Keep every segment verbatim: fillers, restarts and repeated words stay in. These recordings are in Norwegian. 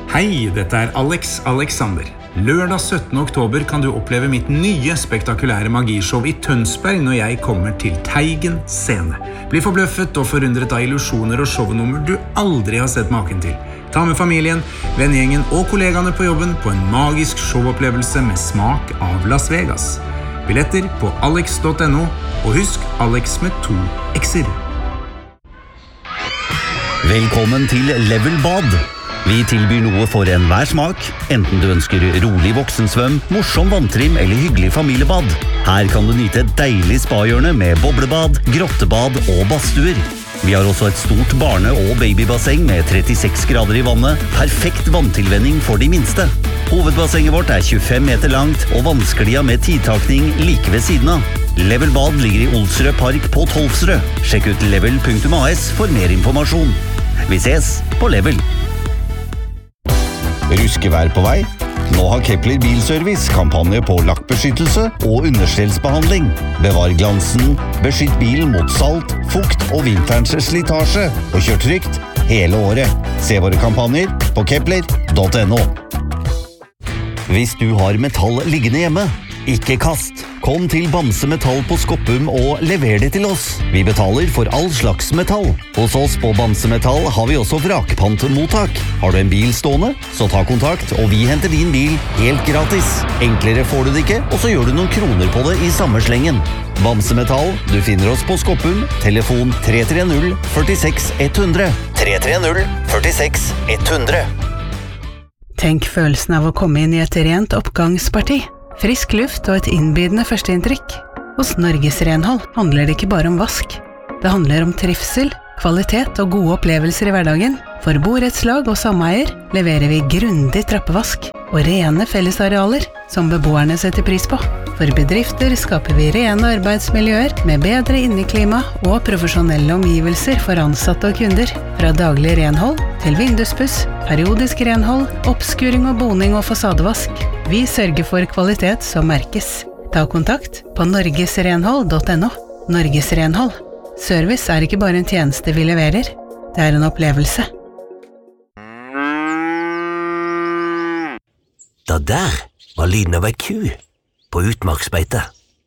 Hei, dette er Alex Alexander. Lørdag syttende oktober kan du oppleve mitt nye spektakulære magishow i Tønsberg når jeg kommer til Teigen scene. Bli forbløffet og forundret av illusjoner og shownummer du aldri har sett maken til. Ta med familien, vennegjengen og kollegaene på jobben på en magisk showopplevelse med smak av Las Vegas. Billetter på alex punktum no, og husk Alex med to X'er. Velkommen til Level Bad. Vi tilbyr noe for enhver smak, enten du ønsker rolig voksensvøm, morsom vanntrim eller hyggelig familiebad. Her kan du nyte et deilig spahjørne med boblebad, grottebad og badstuer. Vi har også et stort barne- og babybasseng med trettiseks grader i vannet, perfekt vanntilvenning for de minste. Hovedbassenget vårt er tjuefem meter langt, og vannsklia med tidtakning like ved siden av. Level Bad ligger i Olsrød Park på Tolvsrød. Sjekk ut level punktum a s for mer informasjon. Vi ses på Level. Ruskevær på vei? Nå har Kepler Bilservice kampanje på lakkbeskyttelse og understellsbehandling. Bevar glansen, beskytt bilen mot salt, fukt og vinterens slitasje, og kjør trygt hele året. Se våre kampanjer på kepler punktum no. Hvis du har metall liggende hjemme, ikke kast. Kom til Bamse Metall på Skoppum og lever det til oss. Vi betaler for all slags metall. Hos oss på Bamse Metall har vi også vrakpantmottak. Har du en bil stående, så ta kontakt, og vi henter din bil helt gratis. Enklere får du det ikke, og så gjør du noen kroner på det i samme slengen. Bamse Metall, du finner oss på Skoppum, telefon tre tre null, førtiseks ett hundre. tre tre null, førtiseks ett hundre. Tenk følelsen av å komme inn i et rent oppgangsparti. Frisk luft og et innbydende førsteinntrykk. Hos Norges Renhold handler det ikke bare om vask. Det handler om trivsel, kvalitet og gode opplevelser i hverdagen. For borettslag og sameier leverer vi grundig trappevask og rene fellesarealer som beboerne setter pris på. For bedrifter skaper vi rene arbeidsmiljøer med bedre inneklima og profesjonelle omgivelser for ansatte og kunder. Fra daglig renhold til vinduspuss, periodisk renhold, oppskuring og boning og fasadevask. Vi sørger for kvalitet som merkes. Ta kontakt på norgesrenhold punktum no. Norges Renhold. Service er ikke bare en tjeneste vi leverer, det er en opplevelse. Da der var lyden av ei ku på utmarksbeite.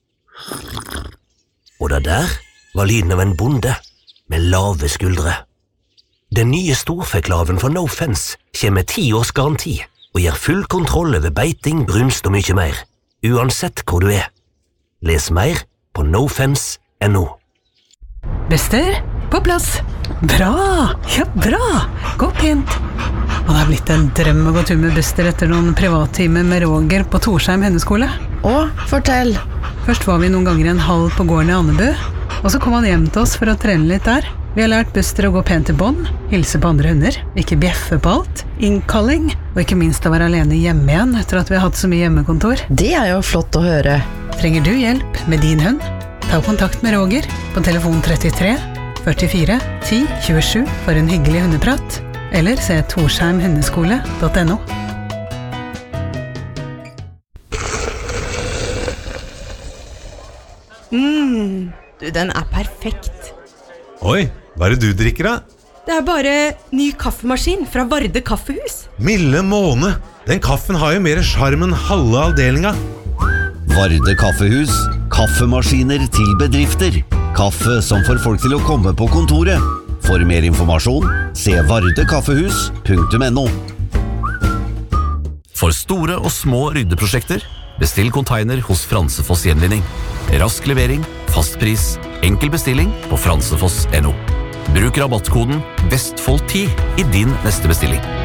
Og da der var lyden av en bonde med lave skuldre. Den nye storfeklaven fra No Fence kommer med ti års garanti og gir full kontroll over beiting, brunst og mye mer, uansett hvor du er. Les mer på no fence punktum no. Bester, på plass. Bra, ja bra. Gå pent. Og det har blitt en drøm å gå tur med Bester etter noen privattimer med Roger på Torsheim Hundeskole. Å, fortell. Først var vi noen ganger en halv på gården i Andebu, og så kom han hjem til oss for å trene litt der. Vi har lært Buster å gå pent til bånd, hilse på andre hunder, ikke bjeffe på alt, innkalling, og ikke minst å være alene hjemme igjen etter at vi har hatt så mye hjemmekontor. Det er jo flott å høre. Trenger du hjelp med din hund? Ta kontakt med Roger på telefon trettitre, førtifire, ti, tjuesju for en hyggelig hundeprat, eller se torsheim hundeskole punktum no. Mm, du, den er perfekt. Oi, hva er det du drikker da? Det er bare ny kaffemaskin fra Varde Kaffehus. Milde måne, den kaffen har jo mer charm enn halve avdelinga. Varde Kaffehus, kaffemaskiner til bedrifter. Kaffe som får folk til å komme på kontoret. For mer informasjon, se varde kaffehus punktum no. For store og små ryddeprosjekter, bestill container hos Fransefoss Gjenvinning. Rask levering, fast pris, enkel bestilling på fransefoss punktum no. Bruk rabattkoden Vestfold ti i din neste bestilling.